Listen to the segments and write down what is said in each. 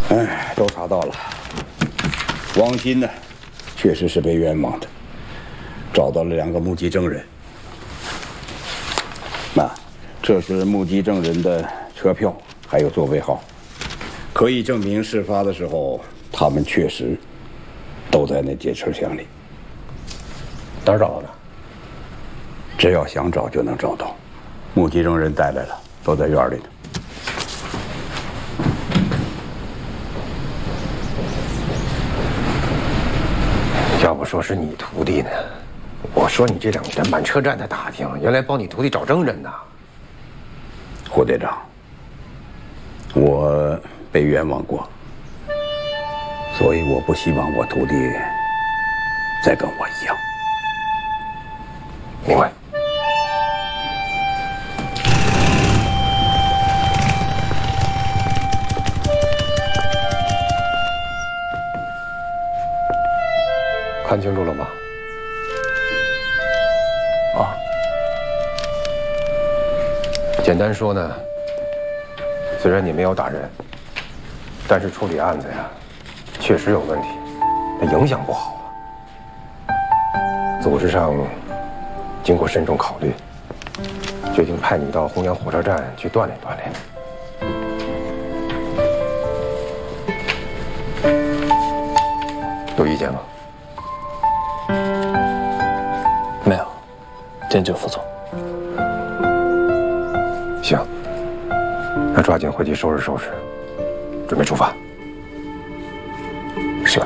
哎，都查到了，王鑫呢，确实是被冤枉的，找到了2个目击证人。那，这是目击证人的车票，还有座位号，可以证明事发的时候他们确实都在那节车厢里。 哪儿找到的？ 只要想找就能找到，目击证人带来了，都在院里呢。 要不说是你徒弟呢，我说你这2天满车站在打听，原来帮你徒弟找证人呢。 胡队长，我被冤枉过，所以我不希望我徒弟再跟我一样。 明白。看清楚了吗？啊，简单说呢，虽然你没有打人，但是处理案子呀，确实有问题，那影响不好啊。组织上经过慎重考虑，决定派你到弘阳火车站去锻炼锻炼。有意见吗？ 没有，坚决服从。 行，那抓紧回去收拾收拾，准备出发。 是。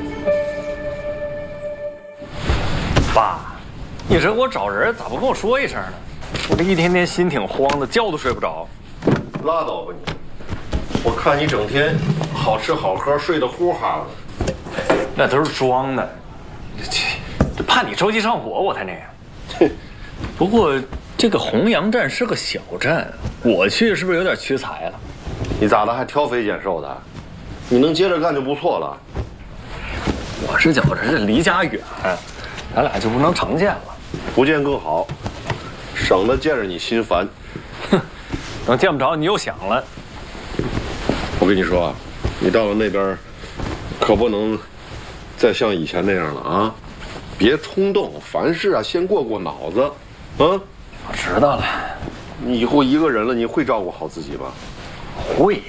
爸，你这给我找人咋不跟我说一声呢？我这一天天心挺慌的，觉都睡不着。 拉倒吧你！我看你整天好吃好喝，睡得呼哈的。 那都是装的，这怕你着急上火，我才那样。不过这个弘阳站是个小站，我去是不是有点屈才了？ 你咋的还挑肥拣瘦的？你能接着干就不错了。 我是觉着这离家远，咱俩就不能常见了。 不见更好，省得见着你心烦。 哼，等见不着你又想了。 我跟你说啊，你到了那边，可不能再像以前那样了啊！别冲动，凡事啊先过过脑子，啊！ 我知道了。 你以后一个人了，你会照顾好自己吧？ 会。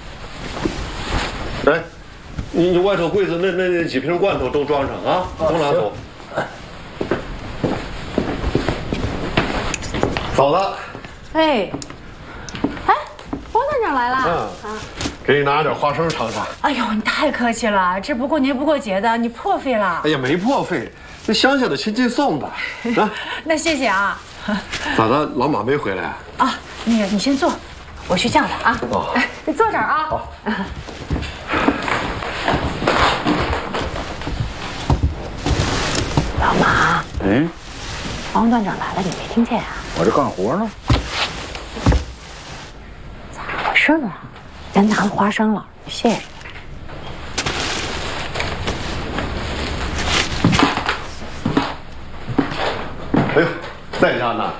来，你外头柜子那几瓶罐头都装上啊，都拿走。嫂子。 哎，王团长来了。 啊。给你拿点花生尝尝。 哎呦，你太客气了，这不过年不过节的，你破费了。 哎呀，没破费，这乡下的亲戚送的。啊， 那谢谢啊。 咋的，老马没回来啊？ 啊，那个你先坐，我去叫他啊。 哦， 你坐这儿啊。 好。 老马。 嗯。 王团长来了，你没听见啊？ 我这干活呢。 咋回事啊？咱拿了花生了，谢谢。 哎呦，在家呢。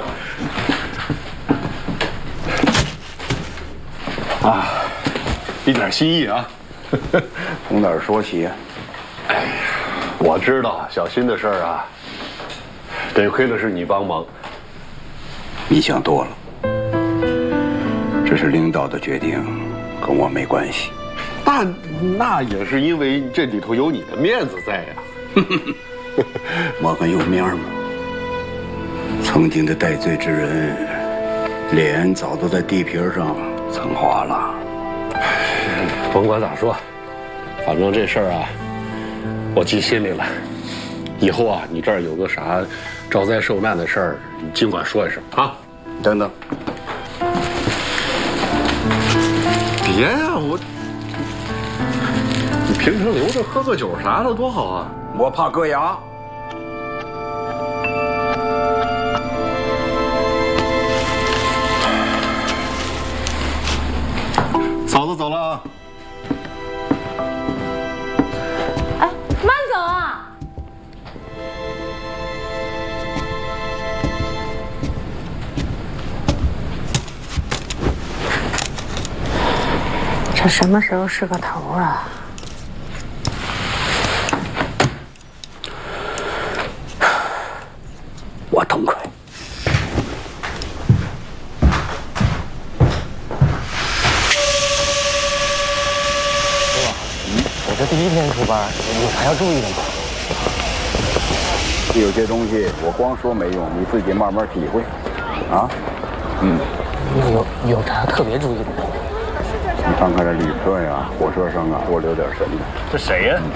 啊，一点心意啊。 从哪儿说起呀？ 哎呀，我知道小新的事儿啊，得亏了是你帮忙。 你想多了。这是领导的决定，跟我没关系。 那也是因为这里头有你的面子在呀。 我很有面吗？曾经的戴罪之人，脸早都在地皮上蹭花了。 甭管咋说，反正这事儿啊，我记心里了。以后啊，你这儿有个啥招灾受难的事儿，你尽管说一声啊。 等等。 别呀，你平时留着喝个酒啥的多好啊！ 我怕硌牙。 嫂子走了啊。 哎，慢走啊！ 这什么时候是个头啊？ 我痛快。 我这第一天出班，有啥要注意的吗？ 有些东西我光说没用，你自己慢慢体会。啊？ 有啥特别注意的吗？ 你看看这旅客呀、火车上啊，多留点神呢。 这谁呀？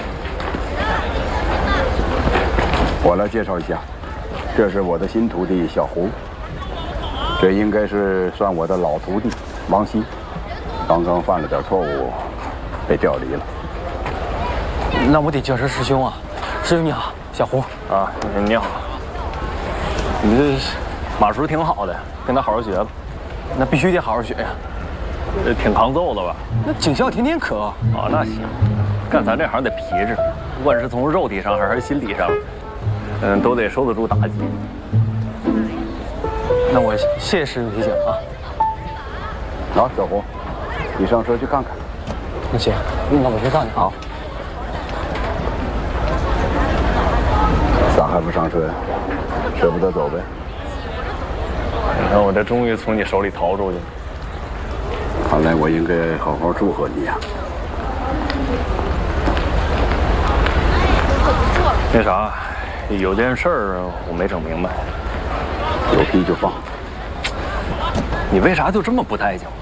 我来介绍一下，这是我的新徒弟小胡，这应该是算我的老徒弟王希，刚刚犯了点错误，被调离了。 那我得叫声师兄啊！师兄你好，小胡啊，你好。你这马叔挺好的，跟他好好学吧。 那必须得好好学呀。 这挺抗揍的吧？ 那警校天天磕啊。 那行，干咱这行得皮实，不管是从肉体上还是心理上，都得受得住打击。 那我谢谢师傅提醒啊。 好，小胡，你上车去看看。 那行，那我先上去。 好。咋还不上车呀？舍不得走呗？ 你看我这终于从你手里逃出去了。 看来我应该好好祝贺你呀。 那啥，有件事儿我没整明白。 有批就放。 你为啥就这么不待见我？